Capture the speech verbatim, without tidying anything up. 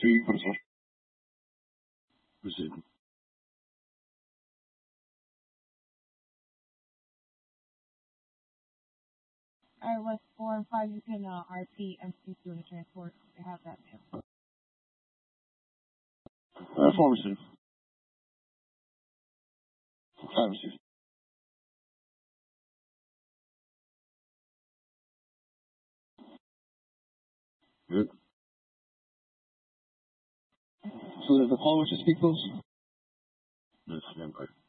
three, for sir. Proceed. Alright, West four and five, you can uh, R P M C two in the transport. They have that too. Uh, four received. Five received. Good. So there's the caller to speak, please. Yes, stand by.